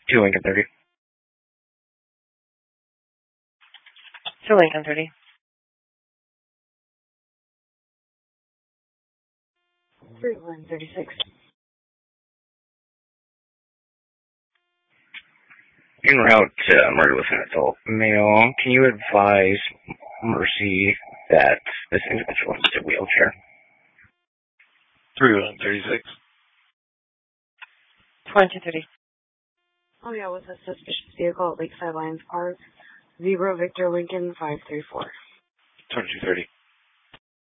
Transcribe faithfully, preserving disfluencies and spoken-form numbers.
two Lincoln thirty. two Lincoln thirty. three one thirty-six. En route to murder with an adult male, can you advise Mercy that this individual is in a wheelchair? three one thirty-six. twenty thirty. Oh yeah, with a suspicious vehicle at Lakeside Lions Park. Zero Victor Lincoln five three four. twenty-two thirty.